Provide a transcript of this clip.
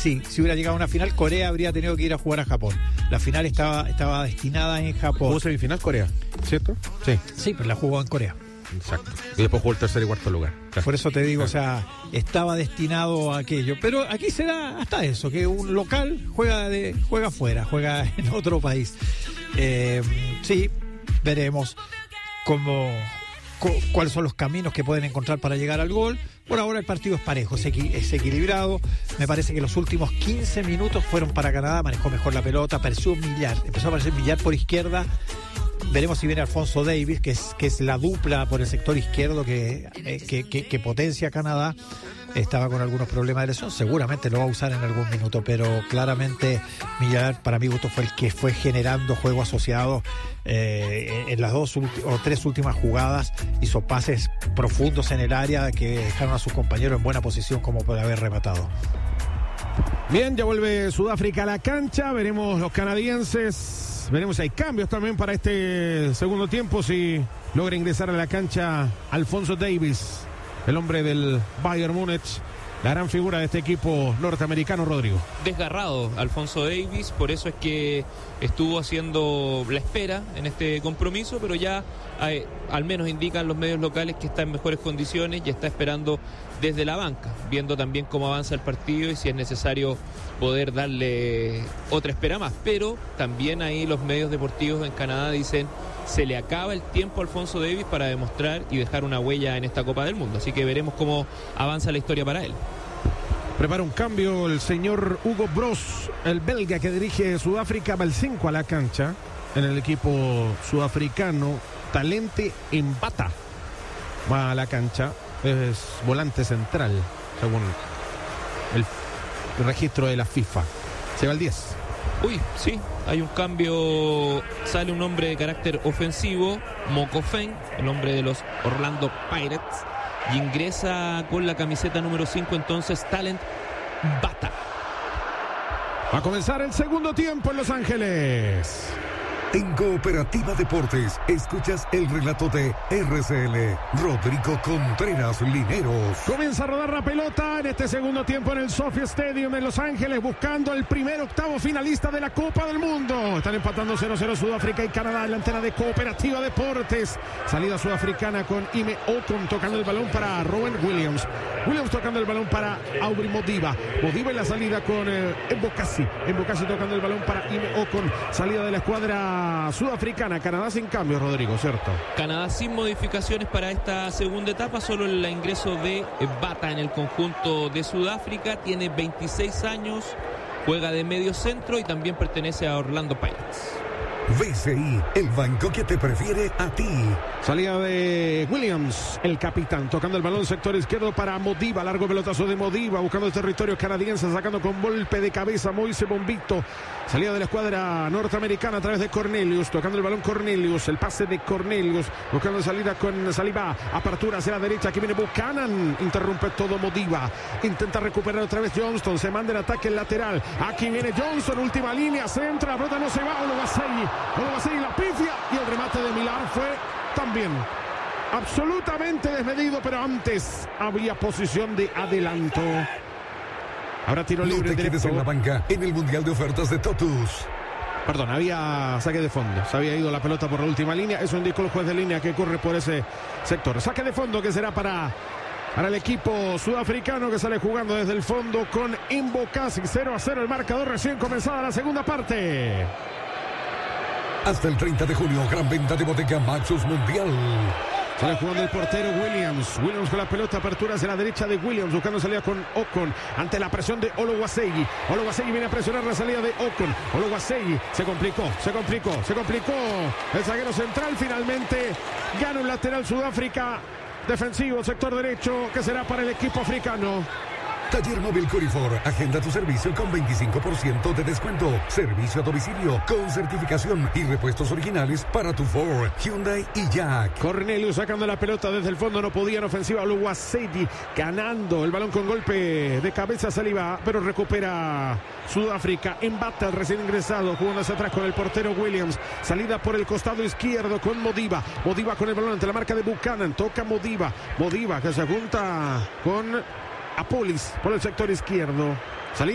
sí, si hubiera llegado a una final, Corea habría tenido que ir a jugar a Japón. La final estaba destinada en Japón. Jugó semifinal Corea, ¿cierto? Sí. Sí, pero la jugó en Corea. Exacto. Y después jugó el tercer y cuarto lugar. Claro. Por eso te digo, o sea, estaba destinado a aquello. Pero aquí se da hasta eso, que un local juega afuera, juega en otro país. Sí, veremos cuáles son los caminos que pueden encontrar para llegar al gol. Por ahora el partido es parejo, es equilibrado. Me parece que los últimos 15 minutos fueron para Canadá, manejó mejor la pelota, apareció Millar, empezó a aparecer Millar por izquierda. Veremos si viene Alfonso Davies, que es la dupla por el sector izquierdo que potencia a Canadá. Estaba con algunos problemas de lesión, seguramente lo va a usar en algún minuto, pero claramente Millar, para mi gusto, fue el que fue generando juego asociado en las 2 o 3 últimas jugadas. Hizo pases profundos en el área que dejaron a sus compañeros en buena posición como por haber rematado. Bien, ya vuelve Sudáfrica a la cancha, veremos los canadienses. Veremos si hay cambios también para este segundo tiempo, si logra ingresar a la cancha Alfonso Davies, el hombre del Bayern Múnich, la gran figura de este equipo norteamericano, Rodrigo. Desgarrado Alfonso Davies, por eso es que estuvo haciendo la espera en este compromiso, pero ya al menos indican los medios locales que está en mejores condiciones y está esperando desde la banca, viendo también cómo avanza el partido y si es necesario poder darle otra espera más. Pero también ahí los medios deportivos en Canadá dicen: se le acaba el tiempo a Alfonso Davies para demostrar y dejar una huella en esta Copa del Mundo, así que veremos cómo avanza la historia para él. Prepara un cambio el señor Hugo Broos, el belga que dirige Sudáfrica, va el 5 a la cancha en el equipo sudafricano. Talente Mbata va a la cancha, es volante central según el registro de la FIFA. Se va el 10. Uy, sí, hay un cambio, sale un hombre de carácter ofensivo, Mokofeng, el hombre de los Orlando Pirates, y ingresa con la camiseta número 5 entonces Talent Mbata. Va a comenzar el segundo tiempo en Los Ángeles. En Cooperativa Deportes, escuchas el relato de RCL, Rodrigo Contreras Lineros. Comienza a rodar la pelota en este segundo tiempo en el SoFi Stadium en Los Ángeles, buscando el primer octavo finalista de la Copa del Mundo. Están empatando 0-0 Sudáfrica y Canadá en la antena de Cooperativa Deportes. Salida sudafricana con Ime Okon tocando el balón para Rowan Williams. Williams tocando el balón para Aubrey Modiba. Modiba en la salida con Mbokasi. Mbokasi tocando el balón para Ime Okon. Salida de la escuadra sudafricana. Canadá sin cambio, Rodrigo, ¿cierto? Canadá sin modificaciones para esta segunda etapa, solo el ingreso de Mbata en el conjunto de Sudáfrica. Tiene 26 años, juega de medio centro y también pertenece a Orlando Pirates. VCI, el banco que te prefiere a ti. Salida de Williams, el capitán, tocando el balón sector izquierdo para Modiba. Largo pelotazo de Modiba, buscando el territorio canadiense, sacando con golpe de cabeza Moise Bombito. Salida de la escuadra norteamericana a través de Cornelius, tocando el balón Cornelius, el pase de Cornelius, buscando salida con Saliba, apertura hacia la derecha, aquí viene Buchanan, interrumpe todo Modiba, intenta recuperar otra vez Johnston, se manda el ataque en lateral, aquí viene Johnson, última línea, centra, la pelota no se va, Oluwaseyi la pifia y el remate de Millar fue también absolutamente desmedido, pero antes había posición de adelanto. Ahora tiro libre. No te quedes en la banca en el Mundial de Ofertas de Totus. Perdón, había saque de fondo. Se había ido la pelota por la última línea. Eso indicó el juez de línea que corre por ese sector. Saque de fondo que será para el equipo sudafricano que sale jugando desde el fondo con Mbokasi. 0-0 el marcador, recién comenzada la segunda parte. Hasta el 30 de junio, gran venta de Bodega Maxus Mundial. Sale jugando el portero Williams. Williams con la pelota, apertura hacia la derecha de Williams, buscando salida con Okon, ante la presión de Oluwaseyi. Oluwaseyi viene a presionar la salida de Okon. Oluwaseyi se complicó. El zaguero central finalmente gana un lateral Sudáfrica. Defensivo, sector derecho, que será para el equipo africano. Taller Móvil Corifor, agenda tu servicio con 25% de descuento. Servicio a domicilio con certificación y repuestos originales para tu Ford, Hyundai y Jack. Cornelius sacando la pelota desde el fondo, no podía en ofensiva. Oluwaseyi ganando el balón con golpe de cabeza Saliba, pero recupera Sudáfrica. Mbata, recién ingresado, jugando hacia atrás con el portero Williams. Salida por el costado izquierdo con Modiba. Modiba con el balón ante la marca de Buchanan. Toca Modiba. Modiba que se junta con Apolis por el sector izquierdo.